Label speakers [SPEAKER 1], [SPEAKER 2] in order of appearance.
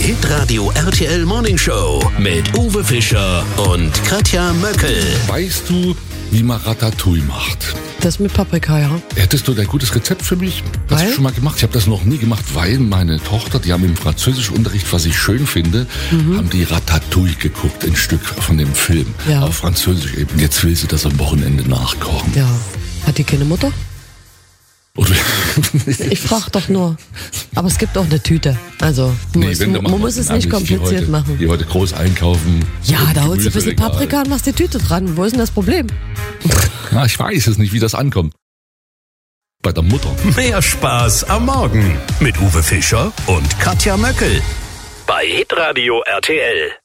[SPEAKER 1] Hitradio RTL Morning Show mit Uwe Fischer und Katja Möckel.
[SPEAKER 2] Weißt du, wie man Ratatouille macht?
[SPEAKER 3] Das mit Paprika, ja.
[SPEAKER 2] Hättest du ein gutes Rezept für mich? Hast du schon mal gemacht? Ich habe das noch nie gemacht, weil meine Tochter, die haben im Französischunterricht, was ich schön finde, haben die Ratatouille geguckt, ein Stück von dem Film.
[SPEAKER 3] Ja.
[SPEAKER 2] Auf Französisch eben. Jetzt will sie das am Wochenende nachkochen.
[SPEAKER 3] Ja. Hat die keine Mutter?
[SPEAKER 2] Oder
[SPEAKER 3] Ich frage doch nur. Aber es gibt auch eine Tüte. Also, man muss es nicht kompliziert machen.
[SPEAKER 2] Die heute groß einkaufen.
[SPEAKER 3] Ja, da holst du ein bisschen
[SPEAKER 2] Gemüseregal.
[SPEAKER 3] Paprika und machst die Tüte dran. Wo ist denn das Problem?
[SPEAKER 2] Ja, ich weiß es nicht, wie das ankommt. Bei der Mutter.
[SPEAKER 1] Mehr Spaß am Morgen mit Uwe Fischer und Katja Möckel bei Hitradio RTL.